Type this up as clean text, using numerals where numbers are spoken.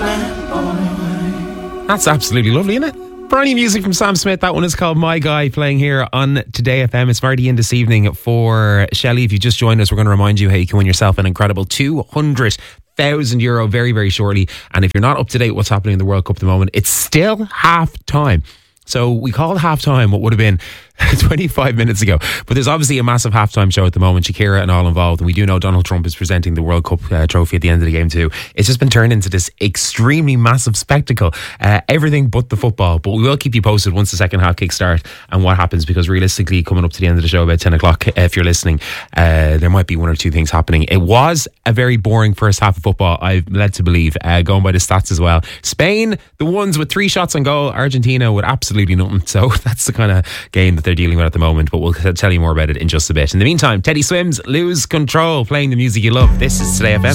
That's absolutely lovely, isn't it? Brand new music from Sam Smith. That one is called My Guy, playing here on Today FM. It's Marty in this evening for Shelley. If you just joined us, we're going to remind you how you can win yourself an incredible €200,000 very, very shortly. And if you're not up to date with what's happening in the World Cup at the moment, it's still half time. So we called half time what would have been 25 minutes ago. But there's obviously a massive halftime show at the moment, Shakira and all involved. And we do know Donald Trump is presenting the World Cup trophy at the end of the game too. It's just been turned into this extremely massive spectacle. Everything but the football. But we will keep you posted once the second half kicks start and what happens, because realistically, coming up to the end of the show about 10 o'clock, if you're listening, there might be one or two things happening. It was a very boring first half of football, I've led to believe, going by the stats as well. Spain, the ones with 3 shots on goal. Argentina with absolutely nothing. So that's the kind of game that they're dealing with at the moment, but we'll tell you more about it in just a bit. In the meantime, Teddy Swims, Lose Control, playing the music you love. This is Today FM.